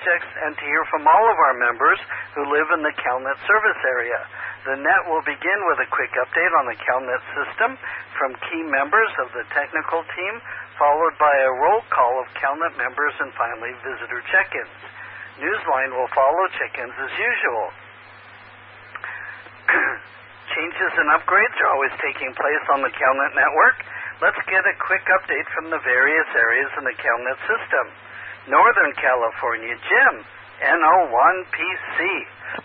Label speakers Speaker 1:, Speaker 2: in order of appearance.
Speaker 1: projects and to hear from all of our members who live in the CalNet service area. The net will begin with a quick update on the CalNet system from key members of the technical team, followed by a roll call of CalNet members, and finally visitor check-ins. Newsline will follow check-ins as usual. Changes and upgrades are always taking place on the CalNet network. Let's get a quick update from the various areas in the CalNet system. Northern California, Jim, NO1PC.